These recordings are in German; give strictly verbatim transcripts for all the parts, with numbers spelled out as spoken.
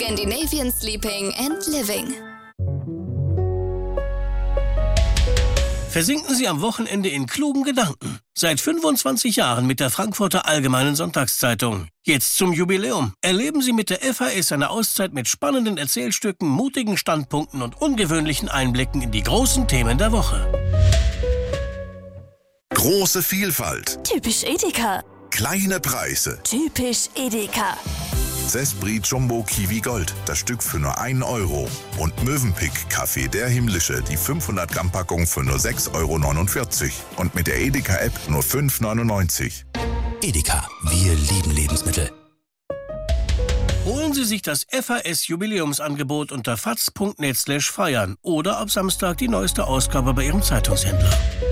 Scandinavian Sleeping and Living. Versinken Sie am Wochenende in klugen Gedanken. Seit fünfundzwanzig Jahren mit der Frankfurter Allgemeinen Sonntagszeitung. Jetzt zum Jubiläum. Erleben Sie mit der F A S eine Auszeit mit spannenden Erzählstücken, mutigen Standpunkten und ungewöhnlichen Einblicken in die großen Themen der Woche. Große Vielfalt. Typisch Edeka. Kleine Preise. Typisch Edeka. Zespri Jumbo Kiwi Gold, das Stück für nur einen Euro. Und Mövenpick Kaffee der Himmlische, die fünfhundert Gramm Packung für nur sechs Euro neunundvierzig. Und mit der Edeka-App nur fünf neunundneunzig. Edeka, wir lieben Lebensmittel. Holen Sie sich das F A S-Jubiläumsangebot unter faz punkt net slash feiern oder ab Samstag die neueste Ausgabe bei Ihrem Zeitungshändler.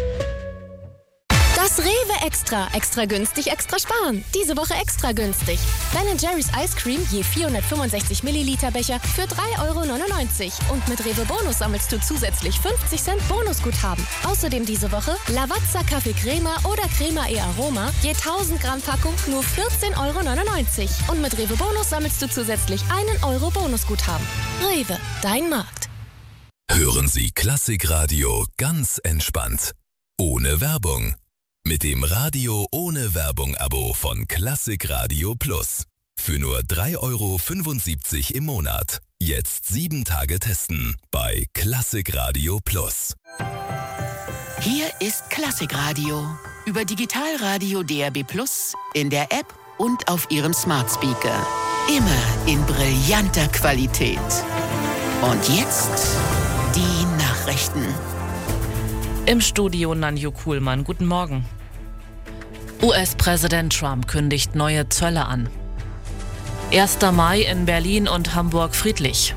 Das Rewe Extra. Extra günstig, extra sparen. Diese Woche extra günstig. Ben Jerry's Ice Cream je vierhundertfünfundsechzig Milliliter Becher für drei Euro neunundneunzig. Und mit Rewe Bonus sammelst du zusätzlich fünfzig Cent Bonusguthaben. Außerdem diese Woche Lavazza Kaffee Crema oder Crema e Aroma je tausend Gramm Packung nur vierzehn Euro neunundneunzig. Und mit Rewe Bonus sammelst du zusätzlich einen Euro Bonusguthaben. Rewe, dein Markt. Hören Sie Klassikradio ganz entspannt. Ohne Werbung. Mit dem Radio ohne Werbung-Abo von Klassikradio Plus. Für nur drei Euro fünfundsiebzig im Monat. Jetzt sieben Tage testen bei Klassikradio Plus. Hier ist Klassikradio. Über Digitalradio D A B Plus, in der App und auf Ihrem Smart Speaker. Immer in brillanter Qualität. Und jetzt die Nachrichten. Im Studio Nanju Kuhlmann. Guten Morgen. U S-Präsident Trump kündigt neue Zölle an. erster Mai in Berlin und Hamburg friedlich.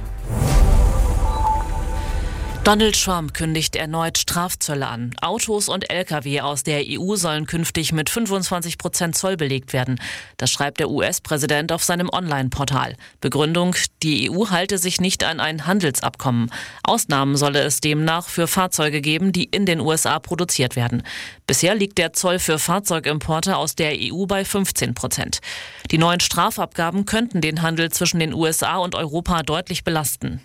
Donald Trump kündigt erneut Strafzölle an. Autos und L K W aus der E U sollen künftig mit fünfundzwanzig Prozent Zoll belegt werden. Das schreibt der U S-Präsident auf seinem Online-Portal. Begründung, die E U halte sich nicht an ein Handelsabkommen. Ausnahmen solle es demnach für Fahrzeuge geben, die in den U S A produziert werden. Bisher liegt der Zoll für Fahrzeugimporte aus der E U bei fünfzehn Prozent. Die neuen Strafabgaben könnten den Handel zwischen den U S A und Europa deutlich belasten.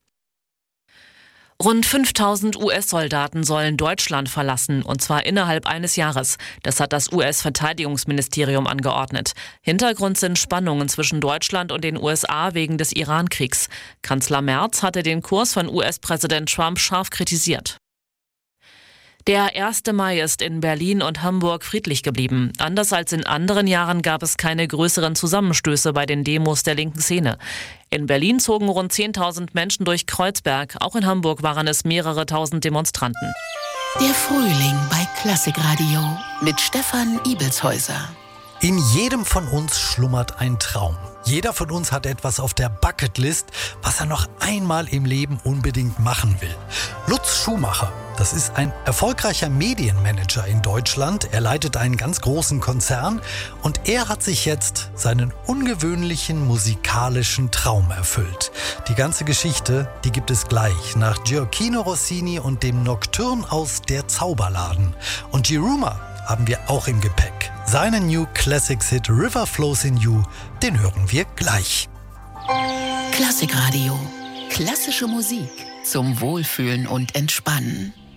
Rund fünftausend U S-Soldaten sollen Deutschland verlassen, und zwar innerhalb eines Jahres. Das hat das U S-Verteidigungsministerium angeordnet. Hintergrund sind Spannungen zwischen Deutschland und den U S A wegen des Iran-Kriegs. Kanzler Merz hatte den Kurs von U S-Präsident Trump scharf kritisiert. Der erste Mai ist in Berlin und Hamburg friedlich geblieben. Anders als in anderen Jahren gab es keine größeren Zusammenstöße bei den Demos der linken Szene. In Berlin zogen rund zehntausend Menschen durch Kreuzberg. Auch in Hamburg waren es mehrere tausend Demonstranten. Der Frühling bei Klassikradio mit Stefan Ibelshäuser. In jedem von uns schlummert ein Traum. Jeder von uns hat etwas auf der Bucketlist, was er noch einmal im Leben unbedingt machen will. Lutz Schumacher, das ist ein erfolgreicher Medienmanager in Deutschland. Er leitet einen ganz großen Konzern und er hat sich jetzt seinen ungewöhnlichen musikalischen Traum erfüllt. Die ganze Geschichte, die gibt es gleich nach Gioacchino Rossini und dem Nocturne aus Der Zauberladen. Und Jeruma haben wir auch im Gepäck. Seinen New Classics Hit River Flows in You, den hören wir gleich. Klassikradio. Klassische Musik zum Wohlfühlen und Entspannen.